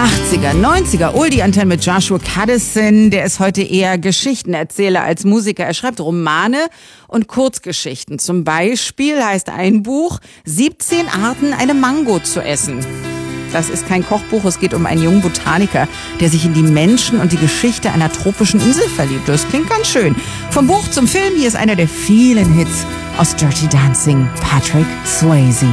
80er, 90er, Oldie-Antenne mit Joshua Kadison. Der ist heute eher Geschichtenerzähler als Musiker. Er schreibt Romane und Kurzgeschichten. Zum Beispiel heißt ein Buch 17 Arten, eine Mango zu essen. Das ist kein Kochbuch, es geht um einen jungen Botaniker, der sich in die Menschen und die Geschichte einer tropischen Insel verliebt. Das klingt ganz schön. Vom Buch zum Film, hier ist einer der vielen Hits aus Dirty Dancing, Patrick Swayze.